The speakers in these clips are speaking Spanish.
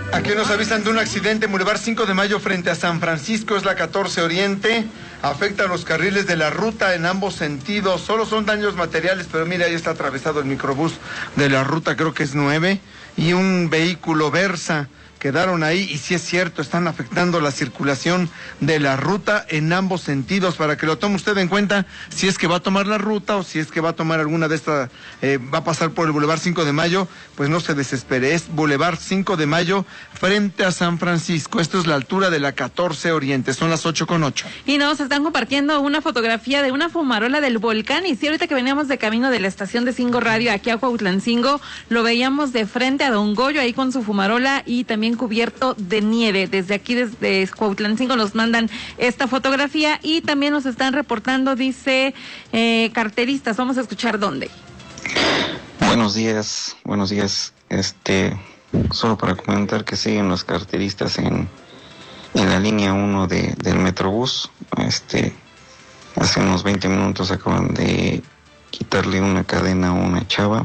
Aquí nos avisan de un accidente en Boulevard 5 de Mayo frente a San Francisco, es la 14 Oriente. Afecta a los carriles de la ruta en ambos sentidos. Solo son daños materiales, pero mira, ahí está atravesado el microbús de la ruta, creo que es 9, y un vehículo Versa. Quedaron ahí y sí es cierto, están afectando la circulación de la ruta en ambos sentidos, para que lo tome usted en cuenta si es que va a tomar la ruta o si es que va a tomar alguna de estas, va a pasar por el Boulevard 5 de Mayo, pues no se desespere, es Boulevard 5 de Mayo frente a San Francisco, esto es la altura de la 14 Oriente, son las 8:08. Y nos están compartiendo una fotografía de una fumarola del volcán, y sí, ahorita que veníamos de camino de la estación de Cingo Radio aquí a Cuautlancingo, lo veíamos de frente a Don Goyo ahí con su fumarola y también cubierto de nieve. Desde aquí, desde Cuautlancingo, nos mandan esta fotografía y también nos están reportando, dice, carteristas. Vamos a escuchar dónde. Buenos días. Solo para comentar que siguen los carteristas en la línea 1 del Metrobús. Hace unos 20 minutos acaban de quitarle una cadena a una chava.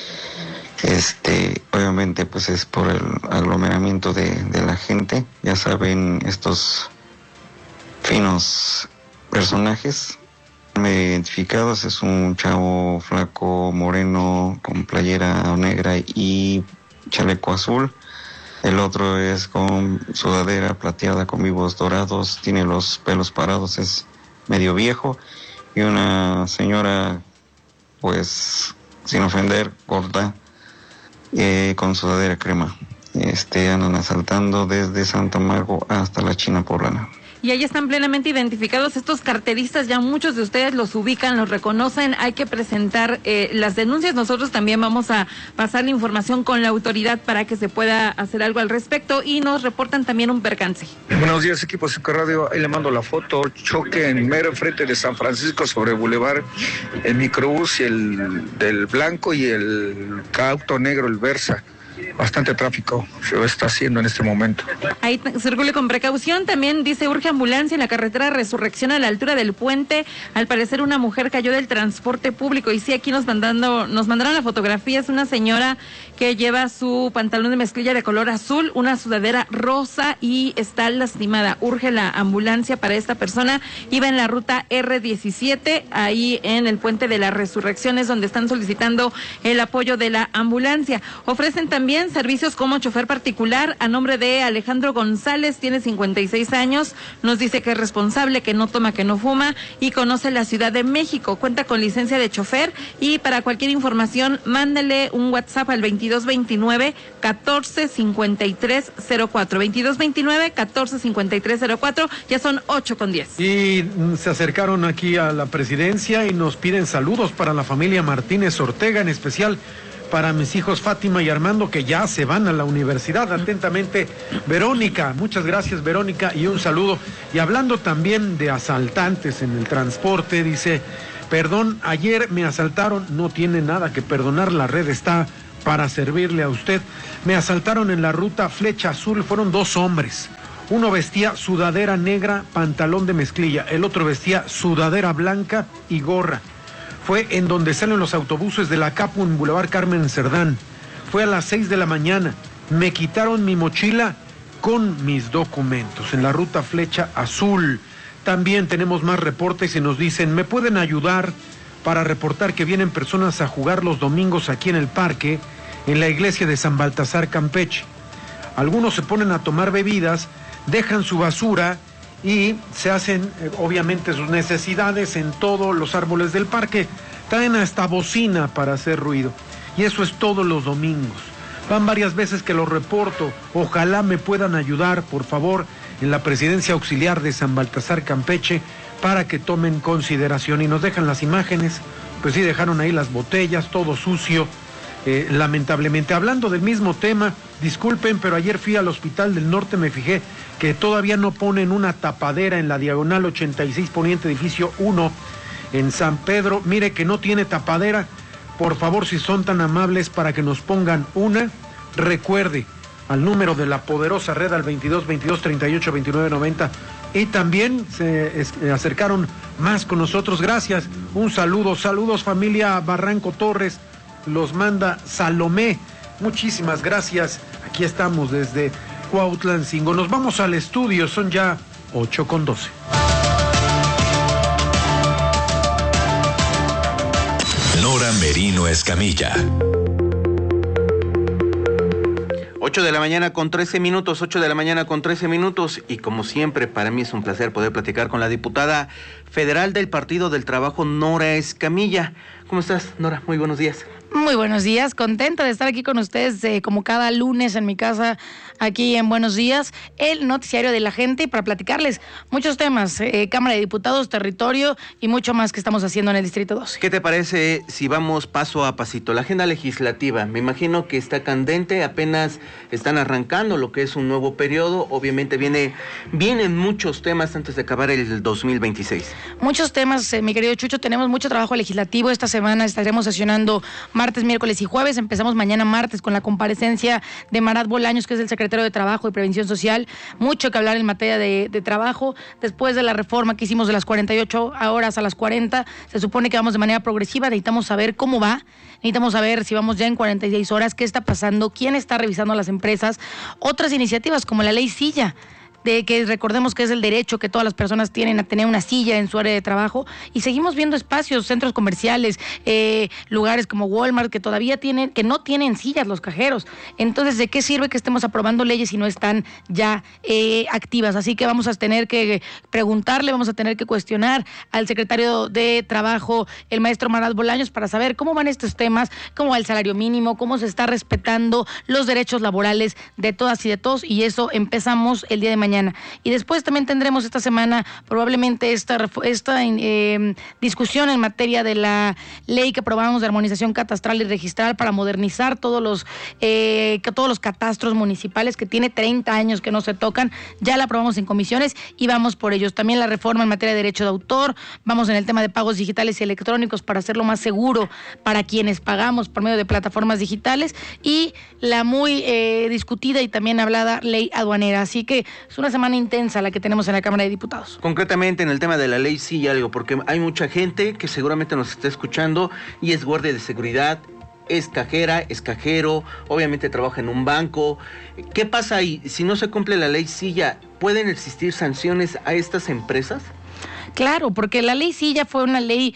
Obviamente pues es por el aglomeramiento de la gente, ya saben, estos finos personajes identificados. Es un chavo flaco, moreno, con playera negra y chaleco azul. El otro es con sudadera plateada con vivos dorados, tiene los pelos parados, es medio viejo, y una señora, pues sin ofender, gorda, con sudadera crema. Andan asaltando desde Santa Margo hasta la China Poblana. Y ahí están plenamente identificados estos carteristas, ya muchos de ustedes los ubican, los reconocen, hay que presentar las denuncias. Nosotros también vamos a pasar la información con la autoridad para que se pueda hacer algo al respecto, y nos reportan también un percance. Buenos días, equipo Cinco Radio, ahí le mando la foto, choque en mero enfrente de San Francisco sobre Boulevard, el microbús y el del blanco y el auto negro, el Versa. Bastante tráfico se está haciendo en este momento. Ahí circule con precaución. También dice, urge ambulancia en la carretera Resurrección a la altura del puente. Al parecer una mujer cayó del transporte público. Y sí, aquí nos mandaron la fotografía. Es una señora que lleva su pantalón de mezclilla de color azul, una sudadera rosa y está lastimada. Urge la ambulancia para esta persona. Iba en la ruta R17, ahí en el puente de la Resurrección es donde están solicitando el apoyo de la ambulancia. Ofrecen también servicios como chofer particular a nombre de Alejandro González, tiene 56 años, nos dice que es responsable, que no toma, que no fuma y conoce la Ciudad de México, cuenta con licencia de chofer, y para cualquier información mándele un WhatsApp al 2229-145304, 2229-145304, ya son 8:10. Y se acercaron aquí a la presidencia y nos piden saludos para la familia Martínez Ortega, en especial para mis hijos Fátima y Armando, que ya se van a la universidad. Atentamente, Verónica. Muchas gracias, Verónica, y un saludo. Y hablando también de asaltantes en el transporte, dice, perdón, ayer me asaltaron, no tiene nada que perdonar, la red está para servirle a usted. Me asaltaron en la ruta Flecha Azul, fueron 2 hombres. Uno vestía sudadera negra, pantalón de mezclilla, el otro vestía sudadera blanca y gorra. Fue en donde salen los autobuses de la Capu en Boulevard Carmen Cerdán. Fue a las 6 de la mañana. Me quitaron mi mochila con mis documentos en la ruta Flecha Azul. También tenemos más reportes y nos dicen, ¿me pueden ayudar para reportar que vienen personas a jugar los domingos aquí en el parque, en la iglesia de San Baltasar, Campeche? Algunos se ponen a tomar bebidas, dejan su basura y se hacen obviamente sus necesidades en todos los árboles del parque. Traen hasta bocina para hacer ruido, y eso es todos los domingos. Van varias veces que lo reporto. Ojalá me puedan ayudar, por favor, en la presidencia auxiliar de San Baltasar, Campeche, para que tomen consideración. Y nos dejan las imágenes, pues sí, dejaron ahí las botellas, todo sucio, lamentablemente. Hablando del mismo tema, disculpen, pero ayer fui al Hospital del Norte, me fijé que todavía no ponen una tapadera en la diagonal 86 Poniente, edificio 1, en San Pedro. Mire que no tiene tapadera. Por favor, si son tan amables, para que nos pongan una. Recuerde, al número de la poderosa red, al 22-22-38-29-90. Y también se acercaron más con nosotros. Gracias. Un saludo. Saludos, familia Barranco Torres. Los manda Salomé. Muchísimas gracias. Aquí estamos desde Cuautlancingo. Nos vamos al estudio, son ya 8:12. Nora Merino Escamilla. 8 de la mañana con 13 minutos, 8 de la mañana con 13 minutos, y como siempre, para mí es un placer poder platicar con la diputada federal del Partido del Trabajo, Nora Escamilla. ¿Cómo estás, Nora? Muy buenos días. Muy buenos días, contenta de estar aquí con ustedes como cada lunes en mi casa, aquí en Buenos Días, el noticiario de la gente, para platicarles muchos temas, Cámara de Diputados, territorio y mucho más que estamos haciendo en el Distrito 12. ¿Qué te parece si vamos paso a pasito? La agenda legislativa, me imagino que está candente, apenas están arrancando lo que es un nuevo periodo, obviamente vienen muchos temas antes de acabar el 2026. Muchos temas, mi querido Chucho, tenemos mucho trabajo legislativo. Esta semana estaremos sesionando martes, miércoles y jueves. Empezamos mañana martes con la comparecencia de Marat Bolaños, que es el secretario de Trabajo y Previsión Social. Mucho que hablar en materia de trabajo. Después de la reforma que hicimos de las 48 horas a las 40, se supone que vamos de manera progresiva. Necesitamos saber cómo va. Necesitamos saber si vamos ya en 46 horas, qué está pasando, quién está revisando a las empresas. Otras iniciativas como la ley Silla, de que recordemos que es el derecho que todas las personas tienen a tener una silla en su área de trabajo, y seguimos viendo espacios, centros comerciales, lugares como Walmart que no tienen sillas los cajeros. Entonces, ¿de qué sirve que estemos aprobando leyes si no están ya activas? Así que vamos a tener que preguntarle, vamos a tener que cuestionar al secretario de Trabajo, el maestro Marat Bolaños, para saber cómo van estos temas, cómo va el salario mínimo, cómo se está respetando los derechos laborales de todas y de todos, y eso empezamos el día de mañana. Y después también tendremos esta semana probablemente esta discusión en materia de la ley que aprobamos de armonización catastral y registral para modernizar todos los catastros municipales, que tiene 30 años que no se tocan. Ya la aprobamos en comisiones y vamos por ellos. También la reforma en materia de derecho de autor, vamos en el tema de pagos digitales y electrónicos para hacerlo más seguro para quienes pagamos por medio de plataformas digitales, y la muy discutida y también hablada ley aduanera. Así que es una semana intensa la que tenemos en la Cámara de Diputados. Concretamente en el tema de la ley sí hay algo, porque hay mucha gente que seguramente nos está escuchando y es guardia de seguridad, es cajera, es cajero, obviamente trabaja en un banco. ¿Qué pasa ahí? Si no se cumple la ley Silla, ¿pueden existir sanciones a estas empresas? Claro, porque la ley Silla fue una ley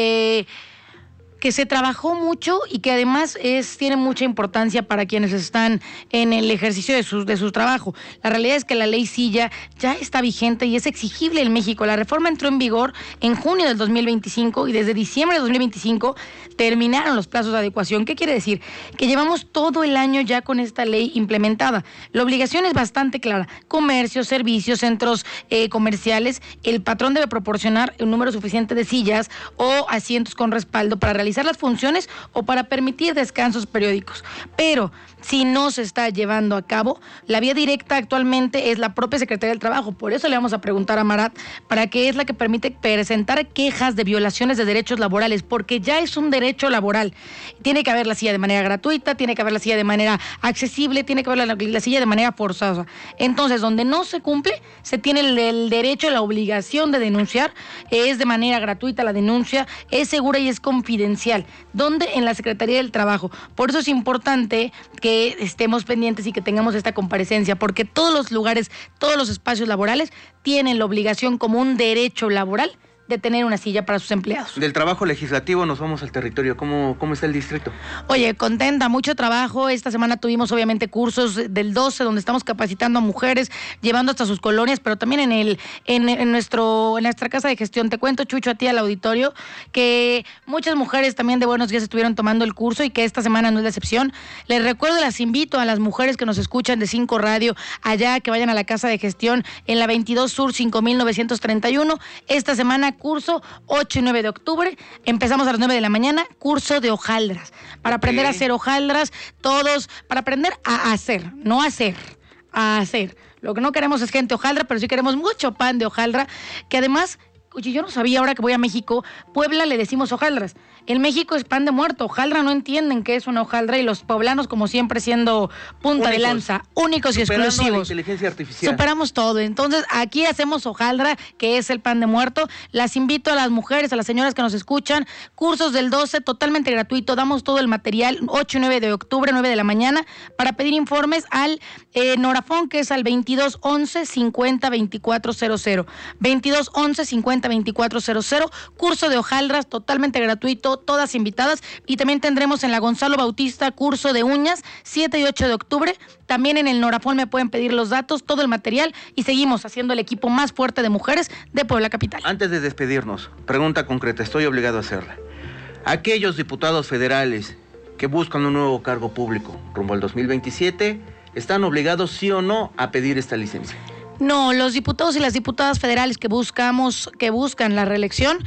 que se trabajó mucho y que además tiene mucha importancia para quienes están en el ejercicio de su trabajo. La realidad es que la ley Silla ya está vigente y es exigible en México. La reforma entró en vigor en junio del 2025 y desde diciembre de 2025 terminaron los plazos de adecuación. ¿Qué quiere decir? Que llevamos todo el año ya con esta ley implementada. La obligación es bastante clara. Comercios, servicios, centros comerciales, el patrón debe proporcionar un número suficiente de sillas o asientos con respaldo para realizar las funciones o para permitir descansos periódicos. Pero si no se está llevando a cabo, la vía directa actualmente es la propia Secretaría del Trabajo. Por eso le vamos a preguntar a Marat, para qué es la que permite presentar quejas de violaciones de derechos laborales, porque ya es un derecho laboral. Tiene que haber la silla de manera gratuita, tiene que haber la silla de manera accesible, tiene que haber la silla de manera forzosa. Entonces, donde no se cumple, se tiene el derecho, la obligación de denunciar. Es de manera gratuita la denuncia, es segura y es confidencial. ¿Dónde? En la Secretaría del Trabajo. Por eso es importante que estemos pendientes y que tengamos esta comparecencia, porque todos los lugares, todos los espacios laborales tienen la obligación como un derecho laboral de tener una silla para sus empleados. Del trabajo legislativo nos vamos al territorio. ¿Cómo está el distrito? Oye, contenta, mucho trabajo. Esta semana tuvimos obviamente cursos del 12 donde estamos capacitando a mujeres, llevando hasta sus colonias, pero también en nuestra casa de gestión. Te cuento, Chucho, a ti, al auditorio, que muchas mujeres también de Buenos Días estuvieron tomando el curso y que esta semana no es la excepción. Les recuerdo, las invito a las mujeres que nos escuchan de 5 Radio allá, que vayan a la casa de gestión en la 22 Sur 5931. Esta semana curso 8 y 9 de octubre, empezamos a las 9 de la mañana, curso de hojaldras, para aprender a hacer hojaldras, todos, para aprender a hacer, no hacer, a hacer. Lo que no queremos es gente hojaldra, pero sí queremos mucho pan de hojaldra, que además, oye, yo no sabía, ahora que voy a México, Puebla le decimos hojaldras. En México es pan de muerto. Hojaldra no entienden qué es una hojaldra y los poblanos, como siempre, siendo punta de lanza, únicos y exclusivos. La inteligencia artificial. Superamos todo. Entonces, aquí hacemos hojaldra, que es el pan de muerto. Las invito a las mujeres, a las señoras que nos escuchan. Cursos del 12, totalmente gratuito. Damos todo el material, 8 y 9 de octubre, 9 de la mañana, para pedir informes al Norafón, que es al 2211 50 2400. 2211 50 2400. Curso de hojaldras, totalmente gratuito, todas invitadas. Y también tendremos en la Gonzalo Bautista curso de uñas, 7 y 8 de octubre. También en el Norafón me pueden pedir los datos, todo el material, y seguimos haciendo el equipo más fuerte de mujeres de Puebla Capital. Antes de despedirnos, pregunta concreta, estoy obligado a hacerla. Aquellos diputados federales que buscan un nuevo cargo público rumbo al 2027, ¿están obligados sí o no a pedir esta licencia? No, los diputados y las diputadas federales que buscan la reelección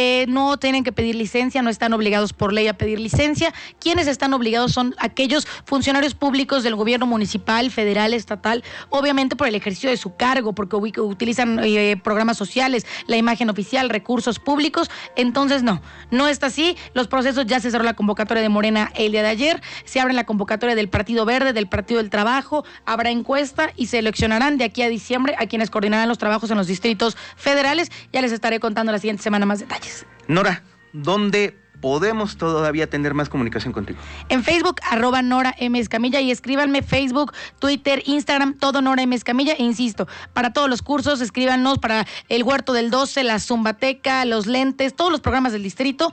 no tienen que pedir licencia, no están obligados por ley a pedir licencia. Quienes están obligados son aquellos funcionarios públicos del gobierno municipal, federal, estatal, obviamente por el ejercicio de su cargo, porque utilizan programas sociales, la imagen oficial, recursos públicos. Entonces no está así. Los procesos, ya se cerró la convocatoria de Morena el día de ayer, se abre la convocatoria del Partido Verde, del Partido del Trabajo, habrá encuesta y seleccionarán de aquí a diciembre a quienes coordinarán los trabajos en los distritos federales. Ya les estaré contando la siguiente semana más detalles. Nora, ¿dónde podemos todavía tener más comunicación contigo? En Facebook, @Nora M. Escamilla, y escríbanme Facebook, Twitter, Instagram, todo Nora M. Escamilla, e insisto, para todos los cursos, escríbanos para el Huerto del 12, la Zumbateca, los lentes, todos los programas del distrito,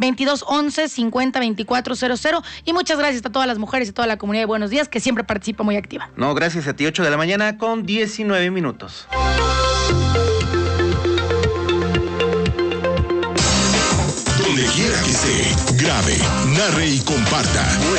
2211 50 2400, y muchas gracias a todas las mujeres y toda la comunidad de Buenos Días, que siempre participa muy activa. No, gracias a ti, 8 de la mañana con 19 minutos. Donde quiera que esté, grabe, narre y comparta.